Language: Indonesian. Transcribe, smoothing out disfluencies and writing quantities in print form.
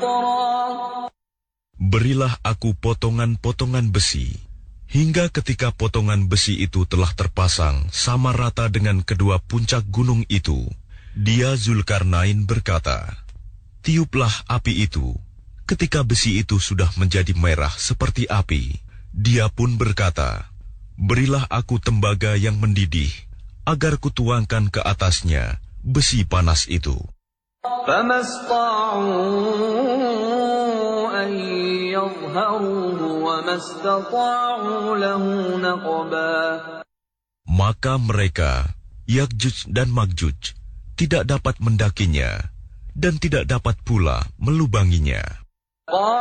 Berilah aku potongan-potongan besi, hingga ketika potongan besi itu telah terpasang sama rata dengan kedua puncak gunung itu, dia Zulkarnain berkata, "Tiuplah api itu." Ketika besi itu sudah menjadi merah seperti api, dia pun berkata, "Berilah aku tembaga yang mendidih, agar kutuangkan ke atasnya besi panas itu." Maka mereka, Ya'juj dan Ma'juj, tidak dapat mendakinya dan tidak dapat pula melubanginya.